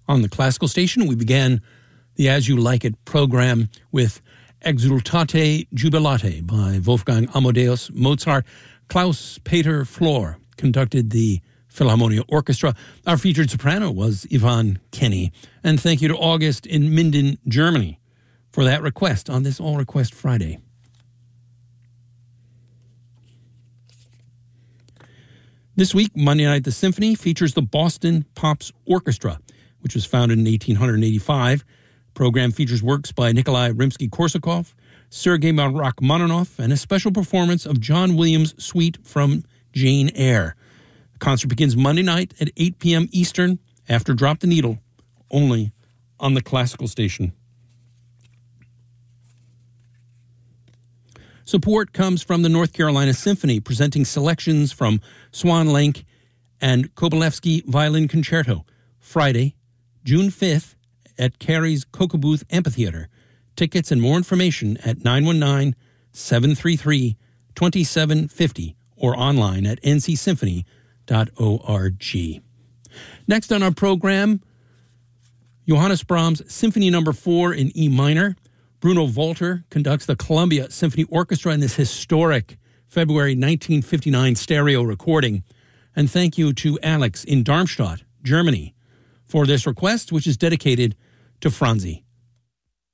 On the classical station, we began the As You Like It program with Exultate Jubilate by Wolfgang Amadeus Mozart. Klaus-Peter Flor conducted the Philharmonia Orchestra. Our featured soprano was Yvonne Kenny. And thank you to August in Minden, Germany, for that request on this All Request Friday. This week, Monday Night the Symphony features the Boston Pops Orchestra, which was founded in 1885. The program features works by Nikolai Rimsky-Korsakov, Sergei Rachmaninoff, and a special performance of John Williams' suite from Jane Eyre. The concert begins Monday night at 8 p.m. Eastern after Drop the Needle, only on the classical station. Support comes from the North Carolina Symphony, presenting selections from Swan Lake and Kobalevsky Violin Concerto, Friday, June 5th at Carey's Cocoa Amphitheater. Tickets and more information at 919-733-2750 or online at ncsymphony.org. Next on our program, Johannes Brahms Symphony No. 4 in E minor. Bruno Walter conducts the Columbia Symphony Orchestra in this historic February 1959 stereo recording. And thank you to Alex in Darmstadt, Germany, for this request, which is dedicated to Franzi.